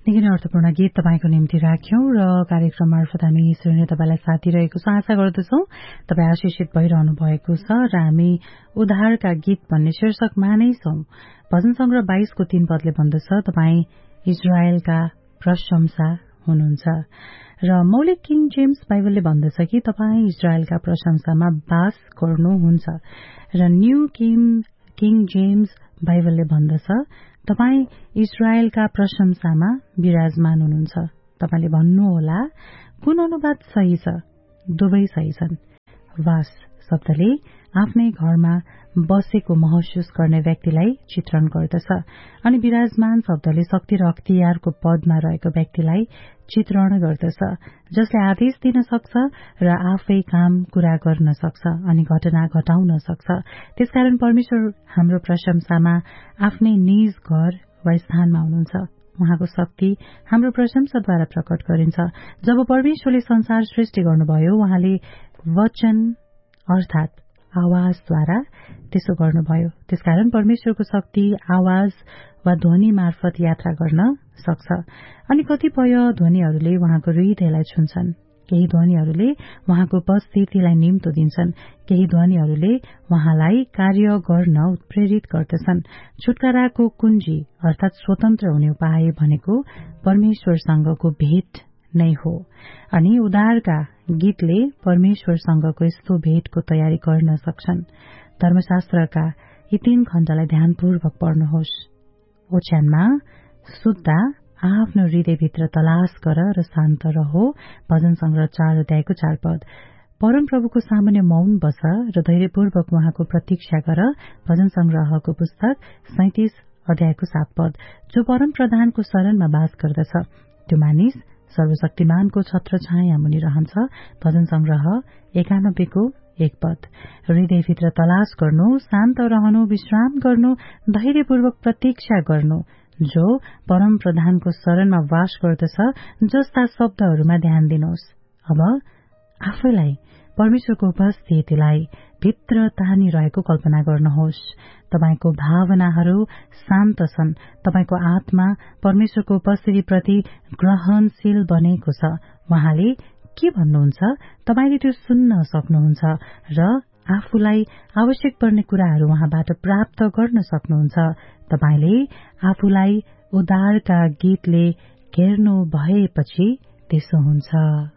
निकै नै अर्थपूर्ण गीत तपाईको निम्ति राख्यौं र कार्यक्रम मार्फत हामी ईश्वरले तपाईलाई साथ दिइरहेको छ। आशा गर्दछौं तपाई आशिषित भइरहनु भएको छ र हामी उद्धारका गीत भन्ने शीर्षकमा नै छौं। भजन संग्रह 22 को 3 पदले भन्दछ, तपाई इजरायलका प्रशंसा हुनुहुन्छ। र मौलिक किङ जेम्स बाइबलले भन्दछ कि तपाई इजरायलका प्रशंसामा बास गर्नुहुन्छ र न्यू किङ जेम्स बाइबलले भन्दछ, तपाई इजरायलका प्रशंसामा विराजमान हुनुहुन्छ। तपाईले भन्नुहोला कुन अनुवाद सही छ? दुवै सही छन्। वास शब्दले आफ्नै घरमा बसेको महसुस गर्ने व्यक्तिलाई चित्रण गर्दछ अनि विराजमान शब्दले शक्ति र अख्तियारको पदमा रहेको व्यक्तिलाई चित्रण गर्दछ, जसले आदेश दिन सक्छ र आफै काम कुरा गर्न सक्छ अनि घटना घटाउन सक्छ। त्यसकारण परमेश्वर हाम्रो प्रशंसामा आफ्नै निज घर वा स्थानमा हुनुहुन्छ। उहाँको शक्ति हाम्रो प्रशंसाद्वारा प्रकट गरिन्छ। जब परमेश्वरले संसार सृष्टि गर्नुभयो, उहाँले वचन अर्थात आवाजद्वारा त्यसो गर्नुभयो। त्यसकारण परमेश्वरको शक्ति आवाज वा ध्वनि मार्फत यात्रा गर्न सक्छ अनि कतिपय ध्वनिहरूले उहाँको हृदयलाई छुन्छन्। केही ध्वनिहरूले उहाँको उपस्थितिलाई निम्तो दिन्छन्। केही ध्वनिहरूले उहाँलाई कार्य गर्न उत्प्रेरित गर्दछन्। छुटकाराको कुञ्जी अर्थात स्वतन्त्र हुने उपाय भनेको परमेश्वरसँगको भेट नै हो अनि उद्धारका गीतले परमेश्वरसँगको यस्तो भेटको तयारी गर्न सक्छन्। धर्मशास्त्रका यी 3 खण्डलाई ध्यानपूर्वक पढ्नुहोस्। ओछ्यानमा सुत्दा आफ्नो हृदयभित्र तलास गर र शान्त रहो। भजन संग्रह 4 अध्यायको 4 पद। परमप्रभुको सामुन्ने मौन बस र धैर्यपूर्वक उहाँको प्रतीक्षा गर। भजन संग्रहको पुस्तक 37 अध्यायको 7 पद। जो परम प्रधानको शरणमा बास गर्दछ त्यो मानिस सर्वशक्तिमानको छत्र छाया मुनि रहन्छ। भजन संग्रह 91 को 1 पद। हृदयभित्र तलास गर्नु, शान्त रहनु, विश्राम गर्नु, धैर्यपूर्वक प्रतीक्षा गर्नु। जो परम प्रधानको शरणमा वास गर्दछ जस्ता शब्दहरूमा ध्यान दिनुहोस्। अब आफैलाई परमेश्वरको उपस्थितिलाई भित्र तानिरहेको कल्पना गर्नुहोस्। तपाईको भावनाहरू शान्त छन्। तपाईको आत्मा परमेश्वरको उपस्थितिप्रति ग्रहणशील बनेको छ। उहाँले के भन्नुहुन्छ तपाईले त्यो सुन्न सक्नुहुन्छ र आफूलाई आवश्यक पर्ने कुराहरू उहाँबाट प्राप्त गर्न सक्नुहुन्छ। तपाईले आफूलाई उद्धारका गीतले घेर्नु भएपछि त्यसो हुन्छ।